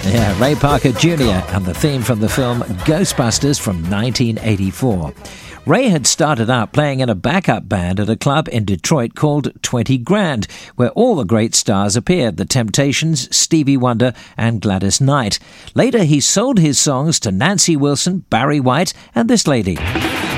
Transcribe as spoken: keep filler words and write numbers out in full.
Yeah, Ray Parker Junior and the theme from the film Ghostbusters from nineteen eighty-four. Ray had started out playing in a backup band at a club in Detroit called twenty Grand, where all the great stars appeared, The Temptations, Stevie Wonder and Gladys Knight. Later he sold his songs to Nancy Wilson, Barry White and this lady.